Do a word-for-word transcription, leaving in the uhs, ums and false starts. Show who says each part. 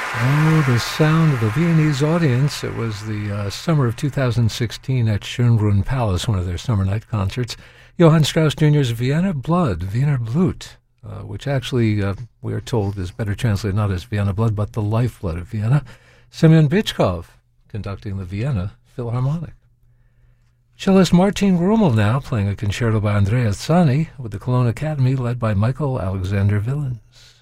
Speaker 1: Oh, the sound of the Viennese audience. It was the uh, summer of two thousand sixteen at Schönbrunn Palace, one of their summer night concerts. Johann Strauss Junior's Vienna Blood, Wiener Blut, uh, which actually, uh, we are told, is better translated not as Vienna Blood, but the lifeblood of Vienna. Semyon Bychkov conducting the Vienna Philharmonic. Cellist Martin Rummel now playing a concerto by Andrea Zani with the Cologne Academy led by Michael Alexander Willens.